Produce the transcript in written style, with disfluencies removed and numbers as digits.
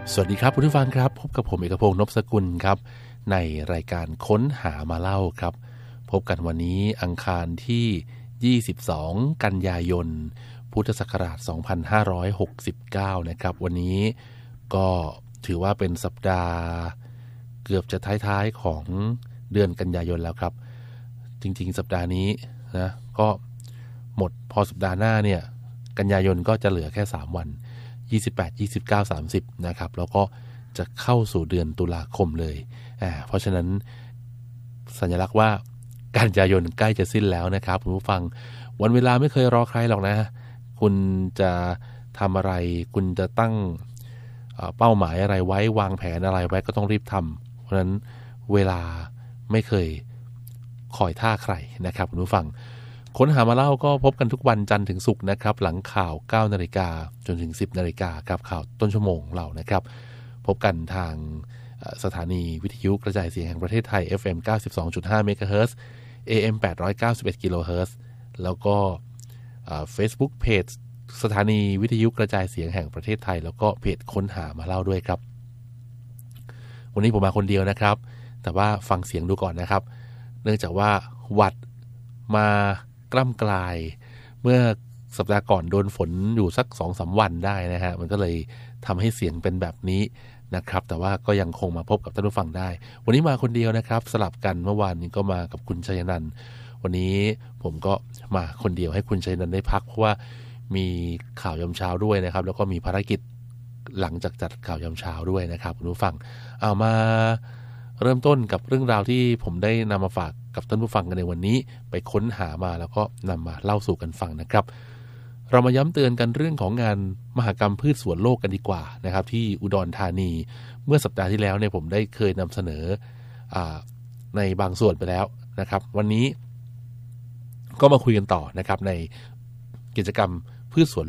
สวัสดีครับคุณผู้ฟังครับพบกับผมเอกพงษ์นพสกุลครับในรายการค้นหามาเล่าครับพบกันวันนี้อังคารที่22กันยายนพุทธศักราช2569นะครับวันนี้ก็ถือว่าเป็นสัปดาห์เกือบจะท้ายๆของเดือนกันยายนแล้วครับจริงๆสัปดาห์นี้นะก็หมดพอสัปดาห์หน้าเนี่ยกันยายนก็จะเหลือแค่3วัน28 29 30นะครับแล้วก็จะเข้าสู่เดือนตุลาคมเลยเพราะฉะนั้นสัญลักษณ์ว่ากันยายนใกล้จะสิ้นแล้วนะครับคุณผู้ฟังวันเวลาไม่เคยรอใครหรอกนะคุณจะทำอะไรคุณจะตั้งเป้าหมายอะไรไว้วางแผนอะไรไว้ก็ต้องรีบทำเพราะฉะนั้นเวลาไม่เคยคอยท่าใครนะครับคุณผู้ฟังค้นหามาเล่าก็พบกันทุกวันจันทร์ถึงศุกร์นะครับหลังข่าว 9:00 นจนถึง 10:00 นครับข่าวต้นชั่วโมงเรานะครับพบกันทางสถานีวิทยุกระจายเสียงแห่งประเทศไทย FM 92.5 เมกะเฮิรตซ์ AM 891 กิโลเฮิรตซ์แล้วก็Facebook Page สถานีวิทยุกระจายเสียงแห่งประเทศไทยแล้วก็เพจค้นหามาเล่าด้วยครับวันนี้ผมมาคนเดียวนะครับแต่ว่าฟังเสียงดูก่อนนะครับเนื่องจากว่าหวัดมากล้ำกลายเมื่อสัปดาห์ก่อนโดนฝนอยู่สัก 2-3 วันได้นะฮะมันก็เลยทำให้เสียงเป็นแบบนี้นะครับแต่ว่าก็ยังคงมาพบกับท่านผู้ฟังได้วันนี้มาคนเดียวนะครับสลับกันเมื่อวานนี้ก็มากับคุณชัยนันท์วันนี้ผมก็มาคนเดียวให้คุณชัยนันท์ได้พักเพราะว่ามีข่าวยามเช้าด้วยนะครับแล้วก็มีภารกิจหลังจากจัดข่าวยามเช้าด้วยนะครับคุณผู้ฟังเอามาเริ่มต้นกับเรื่องราวที่ผมได้นำมาฝากกับท่านผู้ฟังกันในวันนี้ไปค้นหามาแล้วก็นำมาเล่าสู่กันฟังนะครับเรามาย้ำเตือนกันเรื่องของงานมหกรรมพืชสวนโลกกันดีกว่านะครับที่อุดรธานีเมื่อสัปดาห์ที่แล้วเนี่ยผมได้เคยนำเสนอในบางส่วนไปแล้วนะครับวันนี้ก็มาคุยกันต่อนะครับในกิจกรรมพืชสวน